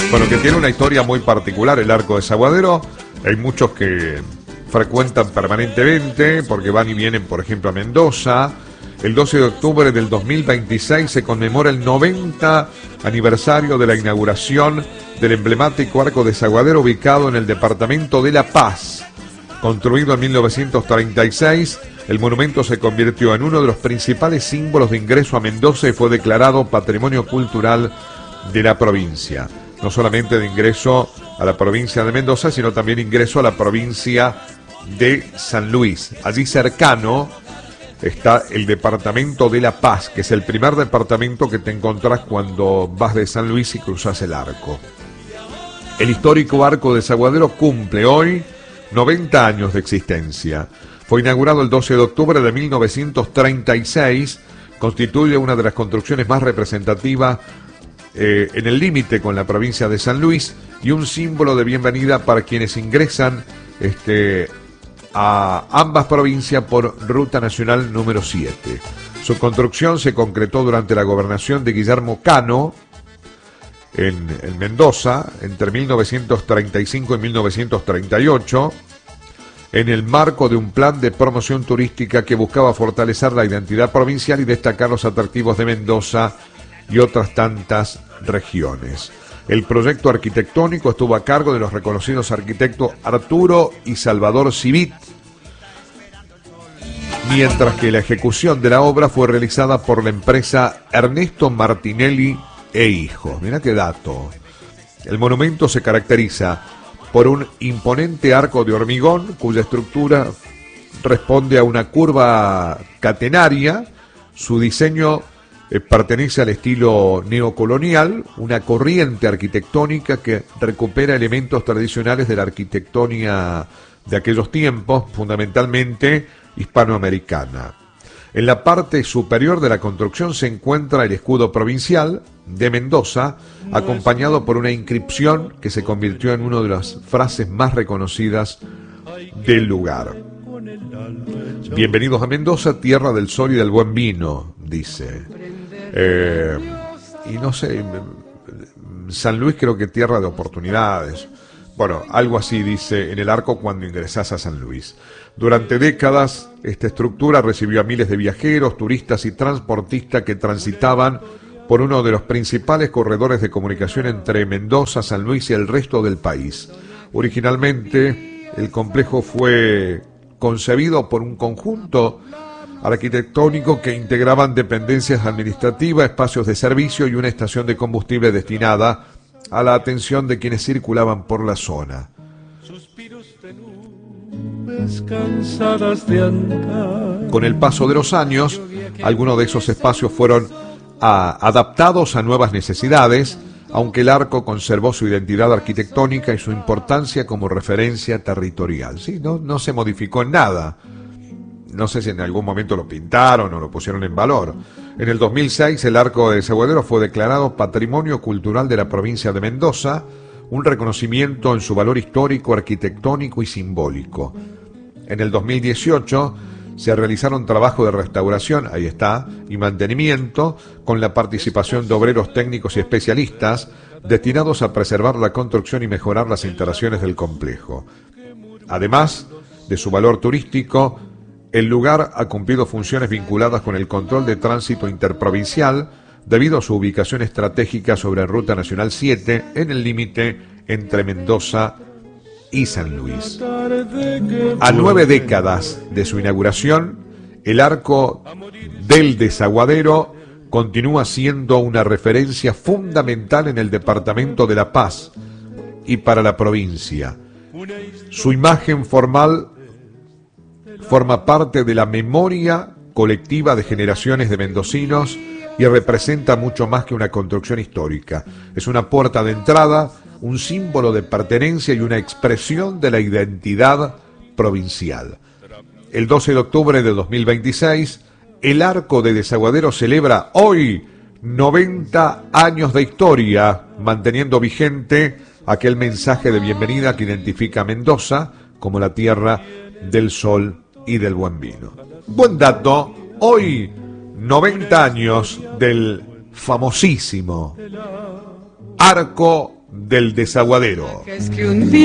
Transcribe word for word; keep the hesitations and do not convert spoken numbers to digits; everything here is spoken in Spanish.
Bueno, que tiene una historia muy particular el Arco Desaguadero. Hay muchos que frecuentan permanentemente porque van y vienen, por ejemplo, a Mendoza. El doce de octubre del dos mil veintiséis se conmemora el noventa aniversario de la inauguración del emblemático Arco Desaguadero ubicado en el departamento de La Paz. Construido en mil novecientos treinta y seis, el monumento se convirtió en uno de los principales símbolos de ingreso a Mendoza y fue declarado Patrimonio Cultural de la provincia. No solamente de ingreso a la provincia de Mendoza, sino también ingreso a la provincia de San Luis. Allí cercano está el departamento de La Paz, que es el primer departamento que te encontrás cuando vas de San Luis y cruzas el arco. El histórico Arco Desaguadero cumple hoy noventa años de existencia. Fue inaugurado el doce de octubre de mil novecientos treinta y seis, constituye una de las construcciones más representativas eh, en el límite con la provincia de San Luis y un símbolo de bienvenida para quienes ingresan este, a ambas provincias por Ruta Nacional número siete. Su construcción se concretó durante la gobernación de Guillermo Cano en, en Mendoza entre mil novecientos treinta y cinco y mil novecientos treinta y ocho, en el marco de un plan de promoción turística que buscaba fortalecer la identidad provincial y destacar los atractivos de Mendoza y otras tantas regiones. El proyecto arquitectónico estuvo a cargo de los reconocidos arquitectos Arturo y Salvador Civit, mientras que la ejecución de la obra fue realizada por la empresa Ernesto Martinelli e Hijos. Mirá qué dato. El monumento se caracteriza por un imponente arco de hormigón cuya estructura responde a una curva catenaria. Su diseño eh, pertenece al estilo neocolonial, una corriente arquitectónica que recupera elementos tradicionales de la arquitectónica de aquellos tiempos, fundamentalmente hispanoamericana. En la parte superior de la construcción se encuentra el escudo provincial de Mendoza, acompañado por una inscripción que se convirtió en una de las frases más reconocidas del lugar. Bienvenidos a Mendoza, tierra del sol y del buen vino, dice. Eh, y no sé, San Luis creo que tierra de oportunidades. Bueno, algo así dice en el arco cuando ingresás a San Luis. Durante décadas, esta estructura recibió a miles de viajeros, turistas y transportistas que transitaban por uno de los principales corredores de comunicación entre Mendoza, San Luis y el resto del país. Originalmente, el complejo fue concebido por un conjunto arquitectónico que integraban dependencias administrativas, espacios de servicio y una estación de combustible destinada a la atención de quienes circulaban por la zona. Con el paso de los años, algunos de esos espacios fueron a, adaptados a nuevas necesidades, aunque el arco conservó su identidad arquitectónica y su importancia como referencia territorial. ¿Sí? No, no se modificó en nada. No sé si en algún momento lo pintaron o lo pusieron en valor. En el dos mil seis, el Arco de Desaguadero fue declarado Patrimonio Cultural de la provincia de Mendoza, un reconocimiento en su valor histórico, arquitectónico y simbólico. En el dos mil dieciocho se realizaron trabajos de restauración, ahí está, y mantenimiento, con la participación de obreros técnicos y especialistas destinados a preservar la construcción y mejorar las instalaciones del complejo. Además de su valor turístico, el lugar ha cumplido funciones vinculadas con el control de tránsito interprovincial debido a su ubicación estratégica sobre Ruta Nacional siete en el límite entre Mendoza y San Luis. A nueve décadas de su inauguración, el Arco del Desaguadero continúa siendo una referencia fundamental en el departamento de La Paz y para la provincia. Su imagen formal forma parte de la memoria colectiva de generaciones de mendocinos y representa mucho más que una construcción histórica. Es una puerta de entrada, un símbolo de pertenencia y una expresión de la identidad provincial. El doce de octubre de dos mil veintiséis, el Arco de Desaguadero celebra hoy noventa años de historia, manteniendo vigente aquel mensaje de bienvenida que identifica a Mendoza como la tierra del sol y del buen vino. Buen dato, hoy noventa años del famosísimo Arco del Desaguadero. Es que un día